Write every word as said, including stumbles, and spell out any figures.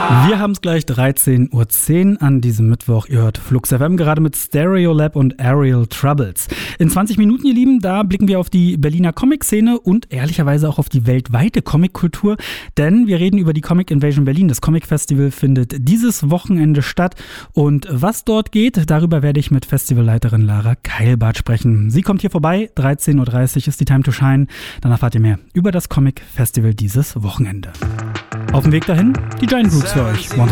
Wir haben es gleich dreizehn Uhr zehn an diesem Mittwoch. Ihr hört Flux F M gerade mit Stereolab und Aerial Troubles. In zwanzig Minuten, ihr Lieben, da blicken wir auf die Berliner Comic-Szene und ehrlicherweise auch auf die weltweite Comic-Kultur. Denn wir reden über die Comic Invasion Berlin. Das Comic-Festival findet dieses Wochenende statt. Und was dort geht, darüber werde ich mit Festivalleiterin Lara Keilbart sprechen. Sie kommt hier vorbei. dreizehn Uhr dreißig ist die Time to Shine. Dann erfahrt ihr mehr über das Comic-Festival dieses Wochenende. Auf dem Weg dahin, die Giant Roots für euch.